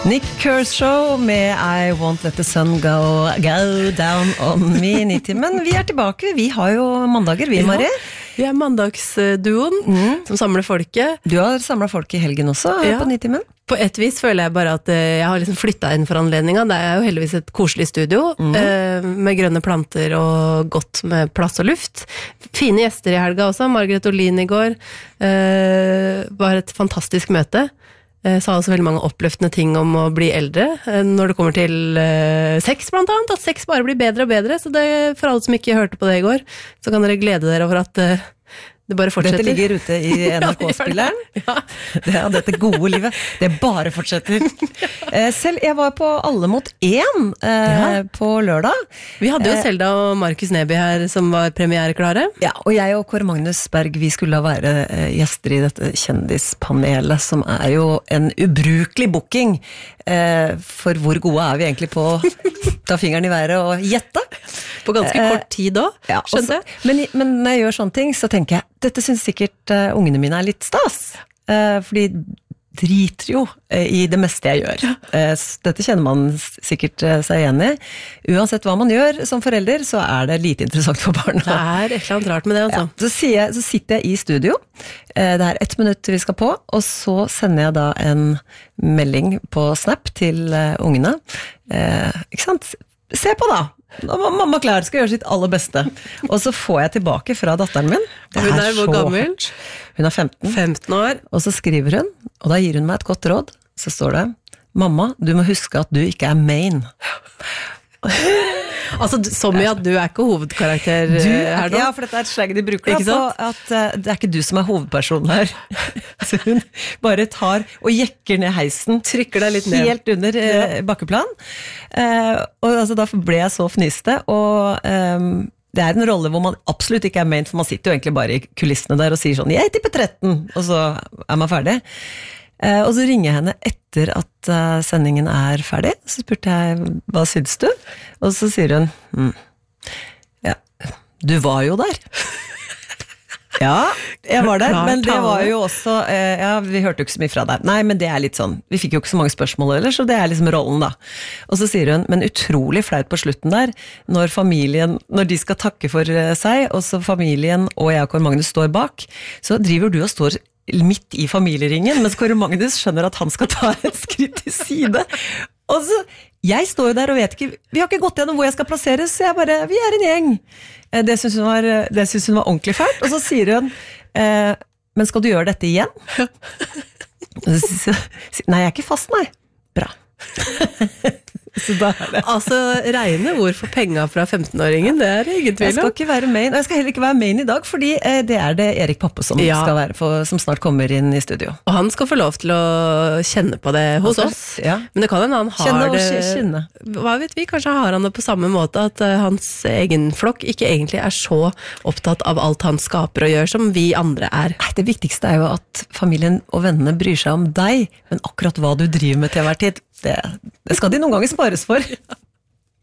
Nick Kershaw med I Won't Let the Sun Go Down On Me 90. Men vi tilbake, vi har jo mandager, vi Marie. Vi mandagsduoen som samler folket. Du har samlet folk i helgen også på 90 Menn. På et vis føler jeg bare at jeg har liksom flyttet inn for anledningen. Det jo heldigvis et koselig studio, med grønne planter og godt med plass og luft. Fine gjester i helga også, Margaret Olin i går. Var et fantastisk møte. Sa også veldig mange oppløftende ting om å bli eldre, når det kommer til sex blant annet, at sex bare blir bedre og bedre, så det, for alle som ikke hørte på det i går, så kan dere glede dere over at det bare fortsetter. Dette ligger ute i NRK-spilleren. Dette gode livet, det bare fortsetter. Selv, jeg var på Alle mot 1 på lørdag. Vi hadde jo Selda og Markus Neby her som var premiereklare. Ja, og jeg og Kåre Magnus Berg, vi skulle være gjester i dette kjendispanelet, som jo en ubrukelig booking. For hvor gode vi egentlig på å ta fingeren i været og gjette? På ganske kort tid også, skjønte jeg. Men når jeg gjør sånne ting, så tenker jeg, dette synes sikkert ungene mine litt stas. Fordi driter jo i det meste jeg gjør. Dette kjenner man sikkert seg igjen i. Uansett hva man gjør som forelder, så det lite interessant for barna. Det et eller annet rart med det, altså. Ja, så sitter jeg i studio. Det 1 minutt vi skal på, og så sender jeg da en melding på Snap til ungene. Ikke sant? Se på da! Nå var mamma klar, skal gjøre sitt aller beste. Og så får jeg tilbake fra datteren min. Hun hvor gammel? Hun 15. 15 år. Og så skriver hun, og da gir hun meg et godt råd. Så står det, mamma, du må huske at du ikke main. Altså, som i at du ikke hovedkarakter her nå? Ja, for dette et slag de bruker da, på at det ikke du som hovedpersonen her. Så hun bare tar og jekker ned heisen, trykker deg litt ned. Helt under bakkeplan. Og altså, da ble jeg så fniste, og det en rolle hvor man absolutt ikke main, for man sitter jo egentlig bare i kulissene der og sier sånn, jeg tipper 13, og så man ferdig. Og så ringer jeg henne etter at sendingen ferdig, så spurte jeg, hva synes du? Og så sier hun, ja, du var jo der. Ja, jeg var der, men det var jo også, ja, vi hørte jo ikke så mye fra deg. Nei, men det litt sånn, vi fikk jo ikke så mange spørsmål ellers, så det liksom rollen da. Og så sier hun, men utrolig flaut på slutten der, når familien, når de skal takke for seg, og så familien og jeg og Kåre Magnus står bak, så driver du og står midt i familieringen, mens Kåre Magnus skjønner at han skal ta et skritt til side. Og så, jeg står jo der og vet ikke, vi har ikke gått gjennom hvor jeg skal plasseres, så jeg bare, vi en gjeng. Det synes hun var ordentlig fælt, og så sier hun, men skal du gjøre dette igjen? Nei, jeg ikke fast, nei. Bra. Så da det. Altså, regne ord for penger fra 15-åringen, det ingen tvil om. Jeg skal ikke være main, og jeg skal heller ikke være main i dag, fordi det det Erik Poppe som skal være, som snart kommer inn i studio. Og han skal få lov til å kjenne på det hos oss. Ja. Men det kan hende han har kjenne. Hva vet vi, kanskje har han det på samme måte, at hans egen flokk ikke egentlig så opptatt av alt han skaper og gjør som vi andre Det viktigste jo at familien og vennene bryr seg om deg, men akkurat hva du driver med til hver tid, det skal de noen ganger spares for.